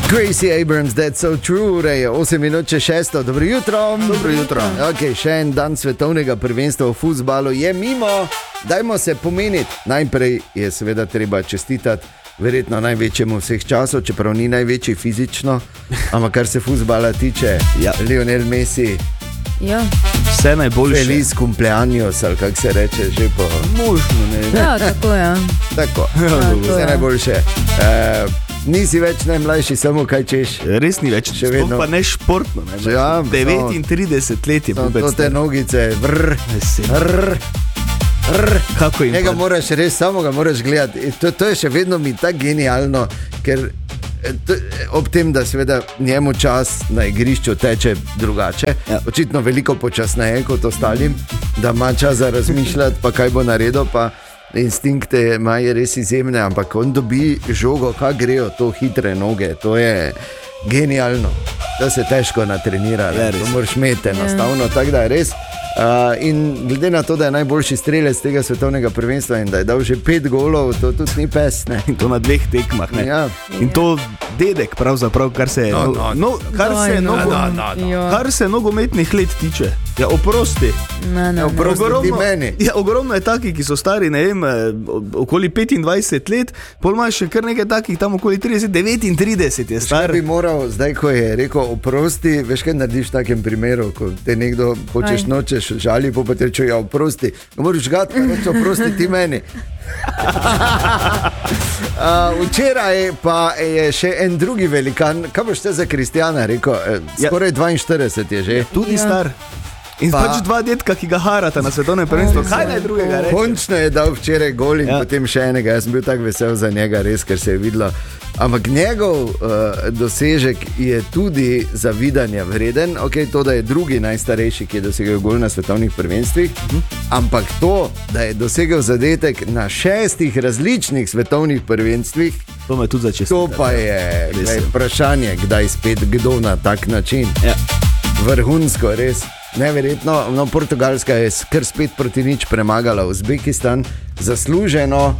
Gracie Abrams, that's so true, ure je 8:06, dobro jutro. Dobro jutro. Ok, še en dan svetovnega prvenstva v fuzbalu je mimo, dajmo se pomeniti. Najprej je seveda treba čestitati verjetno največjemu vseh časov, čeprav ni največji fizično, ampak kar se fuzbala tiče, Lionel Messi. Ja. Vse najboljše. Feliz cumpleaños, ali kako se reče že po... Možno, ne. Ja, tako je. Tako, vse najboljše. Nisi več najmlajši, samo kaj češ. Res ni več, še vedno. Pa ne športno. Ne? Ja, 39 let je pubec. To te nogice, Kako jim njega moraš res, samo ga moraš gledati. To je še vedno mi tako genialno, ker ob tem, da seveda njemu čas na igrišču teče drugače, očitno veliko počasneje kot ostalim, da ima čas za razmišljati, pa kaj bo naredil, pa instinkte imajo res izjemne, ampak on dobi žogo, kaj grejo to hitre noge, to je genialno, to se težko natrenira, to moraš imeti enostavno, tako da je res. In glede na to, da je najboljši strelec tega svetovnega prvenstva in da je dal že 5 golov, to tudi ni pes, ne? In to na 2 tekmah, ne? Ja. In to dedek pravzaprav, kar se nogometnih let tiče. Ja, oprosti. Oprosti ti meni. Ja, ogromno je takih, ki so stari, ne vem, okoli 25 let, pol imaš še kar nekaj takih, tam okoli 30, 39 je star. Še bi moral, zdaj ko je rekel oprosti, veš kaj narediš v takem primeru, ko te nekdo hočeš nočeš žali, pa ti reče, ja, oprosti. Moraš gati, pa reče, oprosti ti meni. Včeraj pa je še en drugi velikan, kaj boš te za Kristjana rekel, skoraj 42 je že. Tudi star. In pač 2 detka, ki ga harata na svetovnem prvenstvu, kaj naj drugega reče? Končno je dal včeraj gol in potem še enega, jaz sem bil tako vesel za njega, res, ker se je videlo. Ampak njegov dosežek je tudi zavidanja vreden, ok, to, da je drugi najstarejši, ki je dosegel gol na svetovnih prvenstvih, ampak to, da je dosegel zadetek na 6 različnih svetovnih prvenstvih, to me tudi začesti. To pa je vprašanje, kdaj spet kdo na tak način. Vrhunsko, res. Neverjetno, no, Portugalska je kar spet proti nič premagala Uzbekistan, zasluženo,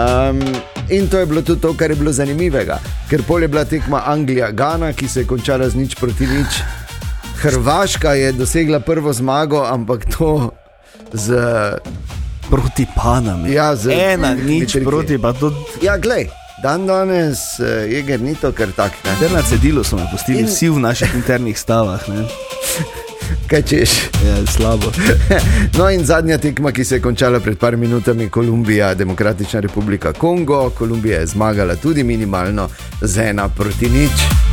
in to je bilo tudi to, kar je bilo zanimivega, ker pol je bila tekma Anglija-Gana, ki se je končala z nič proti nič. Hrvaška je dosegla prvo zmago, ampak to z... proti Panami. Ja, z... 1-0 proti, pa to... Ja, glej. Danes Jeger ni to kar tak, ne? Na cedilu so me pustili vsi v naših internih stavah, ne? Kaj češ? Ja, slabo. No in zadnja tekma, ki se je končala pred par minutami, Kolumbija, Demokratična republika Kongo. Kolumbija je zmagala tudi minimalno z 1-0.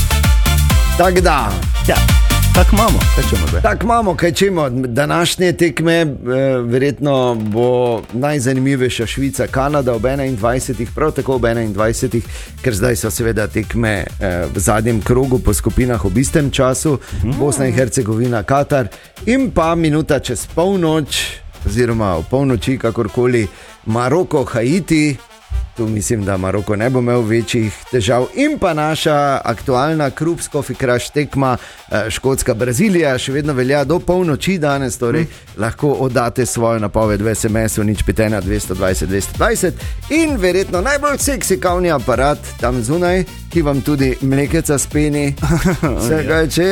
Tak da. Ja, tak imamo, kaj čemo zdaj? Tak imamo, kaj čemo. Današnje tekme verjetno bo najzanimivejša Švica, Kanada ob 21, prav tako ob 21, ker zdaj so seveda tekme v zadnjem krogu po skupinah ob istem času, Bosna in Hercegovina, Katar in pa minuta čez polnoč, oziroma v polnoči, kakorkoli, Maroko, Haiti. Tu mislim, da Maroko ne bo imel večjih težav. In pa naša aktualna Krups Coffee Crush tekma Škotska, Brazilija, še vedno velja do polnoči danes, torej lahko oddate svojo napoved v SMS-u 051 220 220 in verjetno najbolj seksi kavni aparat tam zunaj, ki vam tudi mlekeca speni. Vse kaj če...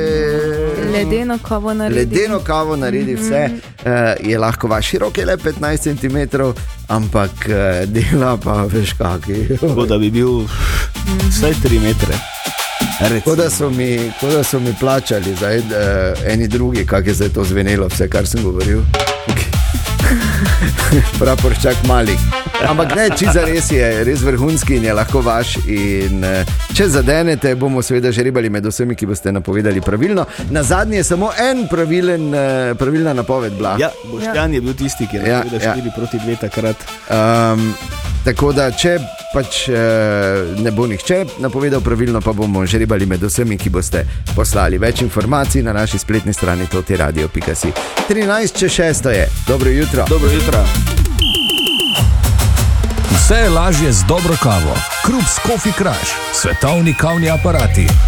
Ledeno kavo naredi vse. Je lahko vaš širok, je le 15 cm, ampak dela pa veš kaki. Tako da bi bil vsaj 3 metre. Tako da so mi plačali zdaj, eni drugi, kak je zdaj to zvenelo, vse kar sem govoril. Praporščak malih. Ampak ne, čisto res je, res vrhunski in je lahko vaš. In če zadenete, bomo seveda žrebali med vsemi, ki boste napovedali pravilno. Na zadnje je samo en pravilna napoved bila. Ja, Boštjan je bil tisti, ki je napovedal 4-2 takrat. Tako da, če pač ne bo nihče napovedal pravilno, pa bomo žrebali med vsemi, ki boste poslali več informacij na naši spletni strani totiradio.si. 13:06 je. Dobro jutro. Dobro jutro. Vse je lažje z dobro kavo. Krups Coffee Crush. Svetovni kavni aparati.